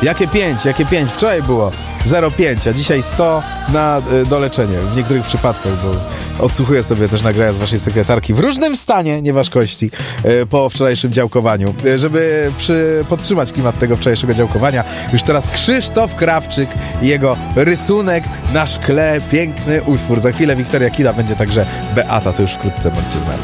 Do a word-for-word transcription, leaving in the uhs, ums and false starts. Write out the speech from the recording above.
Jakie pięć, jakie pięć? Wczoraj było zero przecinek pięć, a dzisiaj sto na y, doleczenie. W niektórych przypadkach, bo odsłuchuję sobie też nagrania z waszej sekretarki w różnym stanie nieważkości y, po wczorajszym działkowaniu. Y, żeby przy, podtrzymać klimat tego wczorajszego działkowania, już teraz Krzysztof Krawczyk i jego rysunek na szkle. Piękny utwór. Za chwilę Wiktoria Kida, będzie także Beata, to już wkrótce bądźcie z nami.